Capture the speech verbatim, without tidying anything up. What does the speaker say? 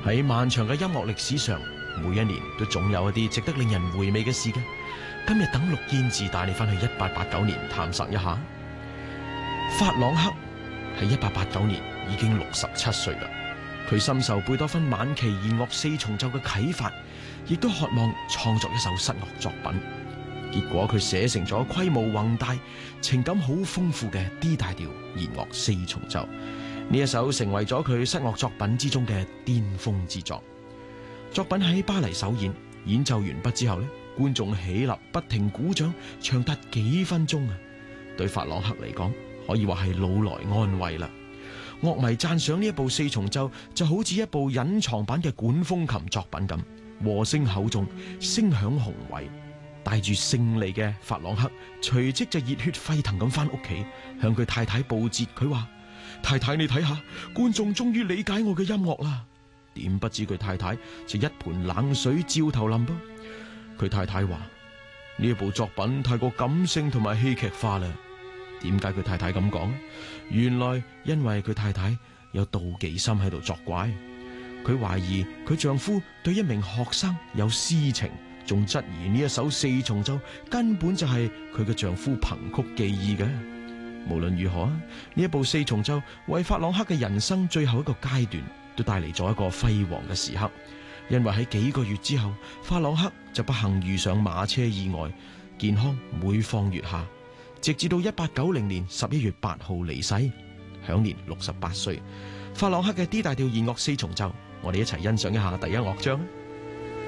喺漫長嘅音樂歷史上，每一年都總有一啲值得令人回味嘅事嘅。今日等陸燕志帶你翻去一八八九年探索一下。法朗克喺一八八九年已經六十七歲啦，佢深受貝多芬晚期弦樂四重奏嘅啟發，亦都渴望創作一首室樂作品。結果佢寫成咗規模宏大、情感好豐富嘅 D 大調弦樂四重奏。呢一首成為咗佢室樂作品之中嘅巔峰之作。作品喺巴黎首演，演奏完畢之後咧，觀眾起立不停鼓掌，長達幾分鐘啊！對法朗克嚟講，可以話係老來安慰啦。樂迷讚賞呢一部四重奏就好似一部隱藏版嘅管風琴作品咁，和聲厚重，聲響宏偉。帶住勝利嘅法朗克隨即就熱血沸騰咁翻屋企，向佢太太報捷。佢話：太太，你睇下，觀眾終於理解我嘅音樂啦。點不知佢太太就一盆冷水照頭淋噃。佢太太話：呢一部作品太過感性同埋戲劇化啦。點解佢太太咁講？原來因為佢太太有妒忌心喺度作怪。佢懷疑佢丈夫對一名學生有私情，仲質疑呢一首四重奏根本就係佢嘅丈夫憑曲寄意嘅。無論如何啊，呢一部四重奏為法朗克嘅人生最後一個階段都帶嚟咗一個輝煌嘅時刻。因為喺幾個月之後，法朗克就不幸遇上馬車意外，健康每況愈下，直至到一八九零年十一月八號離世，享年六十八歲。法朗克嘅 D 大調弦樂四重奏，我哋一齊欣賞一下第一樂章。